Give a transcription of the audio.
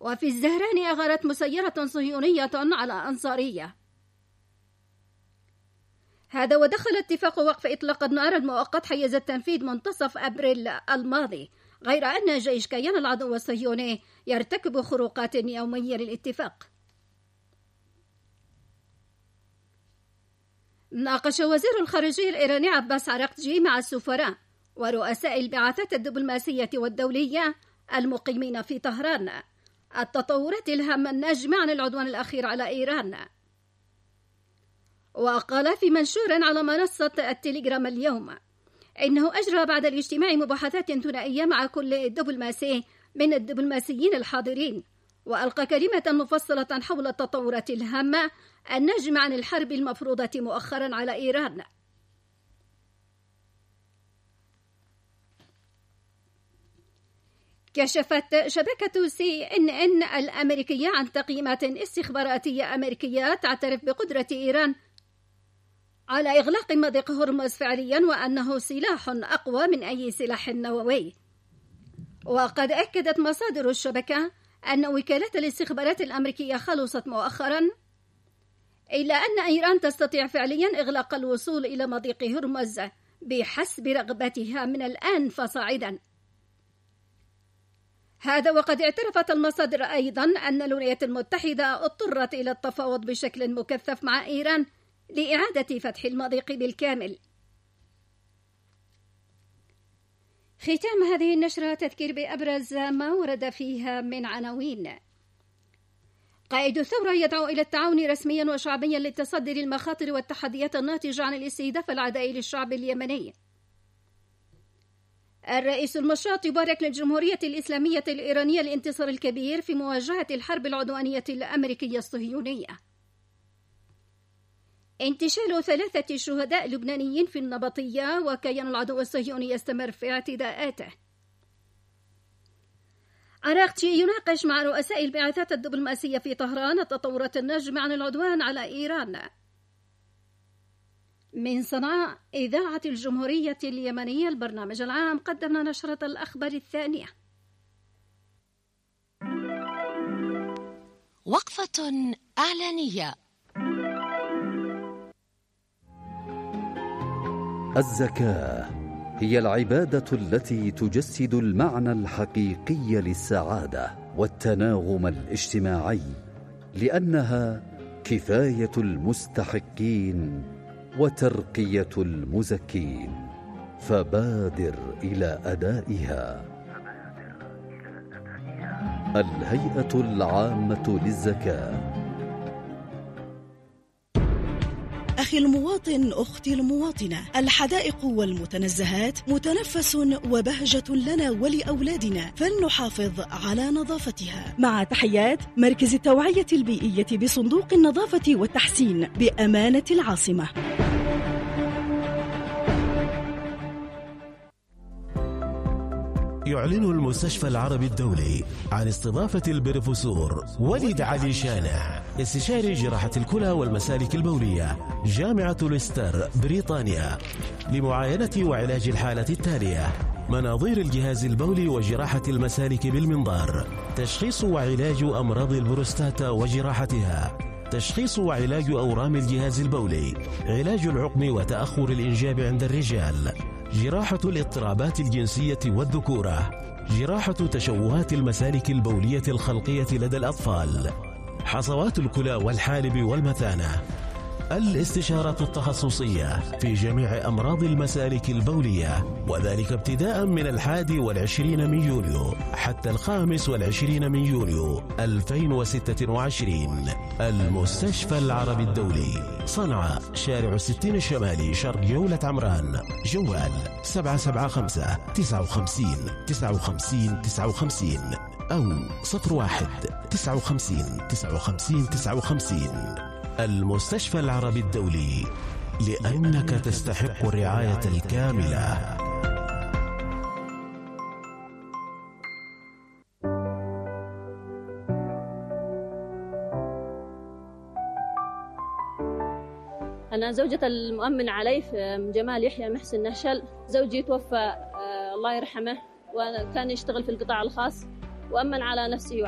وفي الزهران أغارت مسيرة صهيونية على أنصارية. هذا ودخل اتفاق وقف إطلاق النار المؤقت حيز التنفيذ منتصف أبريل الماضي، غير أن جيش كيان العدو الصهيوني يرتكب خروقات يومية للاتفاق. ناقش وزير الخارجية الإيراني عباس عراقجي مع السفراء ورؤساء البعثات الدبلوماسية والدولية المقيمين في طهران التطورات الهامة الناجمة عن العدوان الأخير على إيران. وقال في منشور على منصة التليجرام اليوم إنه أجرى بعد الاجتماع مباحثات ثنائية مع كل دبلوماسي من الدبلوماسيين الحاضرين، وألقى كلمة مفصلة حول التطورات الهامة الناجمة عن الحرب المفروضة مؤخرا على إيران. كشفت شبكة CNN الأمريكية عن تقييمات استخباراتية أمريكية تعترف بقدرة إيران على إغلاق مضيق هرمز فعليا، وأنه سلاح أقوى من أي سلاح نووي. وقد أكدت مصادر الشبكة أن وكالة الاستخبارات الأمريكية خلصت مؤخرا إلا أن إيران تستطيع فعليا إغلاق الوصول إلى مضيق هرمز بحسب رغبتها من الآن فصاعدا. هذا وقد اعترفت المصادر أيضا أن الولايات المتحدة اضطرت إلى التفاوض بشكل مكثف مع إيران لإعادة فتح المضيق بالكامل. ختام هذه النشرة تذكير بأبرز ما ورد فيها من عناوين. قائد الثورة يدعو إلى التعاون رسميا وشعبيا للتصدي للمخاطر والتحديات الناتجة عن الاستهداف العدائي للشعب اليمني. الرئيس المشاط يبارك للجمهورية الإسلامية الإيرانية الانتصار الكبير في مواجهة الحرب العدوانية الأمريكية الصهيونية. انتشال 3 شهداء لبنانيين في النبطية، وكيان العدو الصهيوني يستمر في اعتداءاته. عراقجي يناقش مع رؤساء البعثات الدبلوماسية في طهران التطورات الناجمة عن العدوان على إيران. من صنعاء إذاعة الجمهورية اليمنية البرنامج العام قدمنا نشرة الأخبار الثانية. وقفة إعلانية. الزكاة هي العبادة التي تجسد المعنى الحقيقي للسعادة والتناغم الاجتماعي، لأنها كفاية المستحقين وترقية المزكين، فبادر إلى أدائها. الهيئة العامة للزكاة. أخي المواطن، أختي المواطنة، الحدائق والمتنزهات متنفس وبهجة لنا ولأولادنا، فلنحافظ على نظافتها. مع تحيات مركز التوعية البيئية بصندوق النظافة والتحسين بأمانة العاصمة. يعلن المستشفى العربي الدولي عن استضافة البروفيسور وليد علي شانع، استشاري جراحة الكلى والمسالك البولية، جامعة ليستر بريطانيا، لمعاينة وعلاج الحالة التالية: مناظير الجهاز البولي وجراحة المسالك بالمنظار، تشخيص وعلاج أمراض البروستاتا وجراحتها، تشخيص وعلاج أورام الجهاز البولي، علاج العقم وتأخر الإنجاب عند الرجال، جراحة الاضطرابات الجنسية والذكورة، جراحة تشوهات المسالك البولية الخلقية لدى الأطفال، حصوات الكلى والحالب والمثانة، الاستشارة التخصصية في جميع أمراض المسالك البولية، وذلك ابتداء من 21 من يوليو حتى 25 من يوليو 2026. المستشفى العربي الدولي، صنعاء، شارع 60 الشمالي، شرق جولة عمران. جوال 775 59 59 59 أو 01 59 59 59. المستشفى العربي الدولي، لأنك تستحق الرعاية الكاملة. أنا زوجة المؤمن علي جمال يحيى محسن نهشل. زوجي توفى الله يرحمه، وكان يشتغل في القطاع الخاص وأمن على نفسه